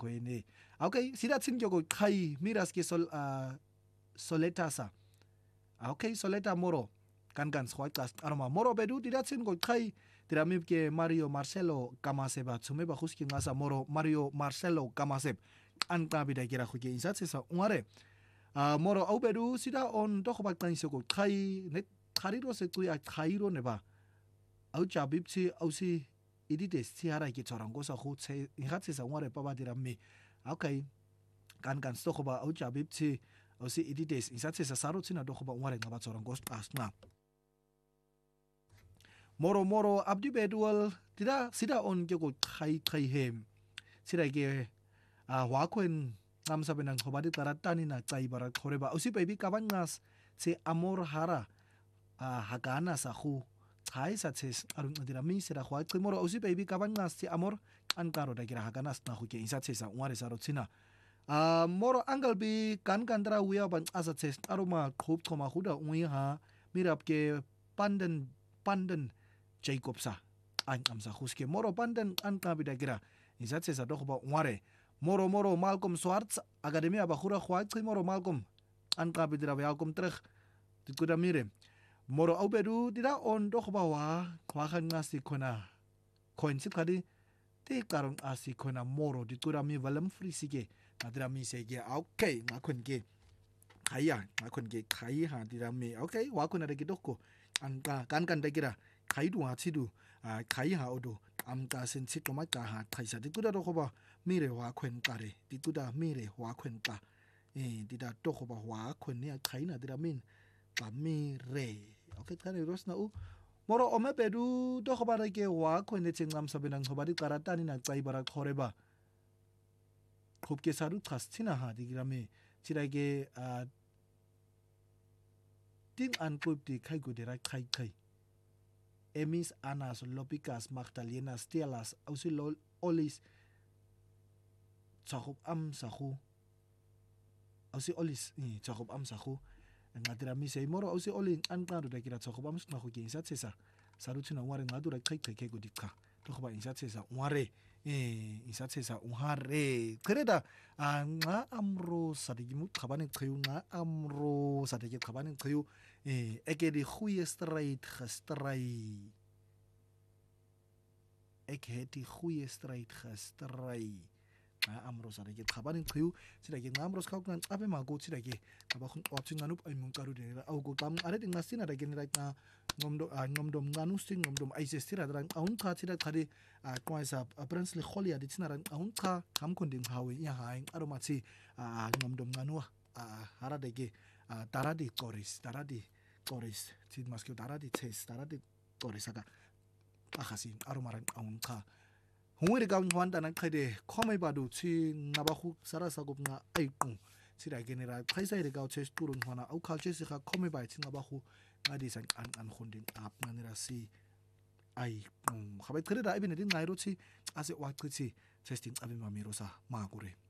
kwene okay sida tsinjo go khai miras ke soleta sa okay soleta moro kan skhwaqas aroma moro bedu dida tsin go khai dira mibke Mario Marcelo Kamaseba tsume ba khuski ngasa moro Mario Marcelo Kamaseb anta bida kira khuke insatse sa ungare moro au bedu sida on to khoba tsanse go khai ne khariro se tu ya khairo ne ba au chabipsi au si idite siara ke tsorango sa khu tse ingatse sa ungare pa ba dira me okay kan sto khoba au chabipsi au si idite insatse sa saro tsina do khoba ungare ngaba tsorango asna moro abdi bedwal tida sida on ke go khai hem sida ke wakwen am sabe nang khobadi taratani na chai bara khoreba usi baby kabangas se amor hara hagana sa khu chai sa ches arun dira mi sira khwa moro usi baby kabangas se amor an karo da gira haganas na khu ke insa chesa ngare sa rotsina moro angal bi kan dra wiya ban asa ches aruma khub thoma khuda ui ha mirap ke pandan Jacobsa an amsa khuske moro pandan an ka bi da gira insa chesa do khoba ngare moro Malcolm Swartz Academia Bajura Juachi moro Malcolm an ka bi dira welcome terug dit kuda mire moro au bedu dira on do khoba wa khan ngasi khona coin sit khadi te karon asi khona moro dit kuda mi valam free sige adra mi sege okay ngakon ge khaya ngakon ge khai ha dira mi okay wa khona de gidokko an ka kan da gira khai du ha chidu khai ha odo am ka sen sit ma ka ha khai sa dit kuda do khoba mire wa khwen kare dituda mire wa khwen ka dida to khoba wa khwen ne khaina dira min pa mire okay kare rosna u moro ome bedu to khoba re ke wa khwen ne chengam sabenang khoba di karatani na chai bara khoreba khub ke saru thastina ha digira me chirage ting an kup di khai gudera khai emis anas lopikas magdalena stelas ausilol olis Tsakhub am sakhu ausi olis tsakhub am sakhu ngadira mi sei moro ausi olin an qadu da kira tsakhub am sakhu ke insat sesa sarutsina ngare ngadura khai ke godika to khoba insat sesa ngare insat sesa ungare kreda nga amro sadigi mut khabane khiu nga amro sadigi khabane khiu eke di goeie stryd gestry ek het die goeie stryd gestry amro sadagi khabani khiu sidagi ngamros khawkan abe mago sidagi abakhun option nganup ay mungkaru de au go tam are ding nasina da genera na ngomdom nganu sting ngomdom ai sestira drang aun kha sida khari kwaisa apparently kholia de tinaran aun kha kamkon ding hawe ya haing aromachi ngomdom nganu hara de ge taradi koris tid maskio taradi ches taradi koris aga akhasin aromaran aun kha hungri gaun hwanda nan khade khomai badu chi ngabahu sarasagop nga aiku sira genera khaisa ire gau ches turun hona au khalche sikha khomai bai chi ngabahu ngadi sang an khondin ap nganira si ai khabai khre da ibine din ngairo chi ase wa chi testing abi mamiro sa ma gure